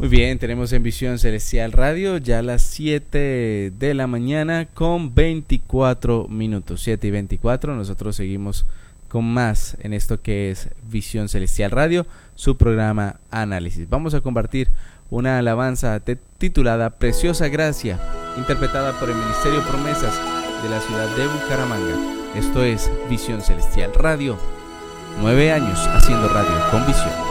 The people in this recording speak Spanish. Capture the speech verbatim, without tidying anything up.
Muy bien, tenemos en Visión Celestial Radio ya las siete de la mañana con veinticuatro minutos, siete y veinticuatro. Nosotros seguimos con más en esto que es Visión Celestial Radio, su programa Análisis. Vamos a compartir una alabanza titulada Preciosa Gracia, interpretada por el Ministerio Promesas de la ciudad de Bucaramanga. Esto es Visión Celestial Radio, nueve años haciendo radio con visión.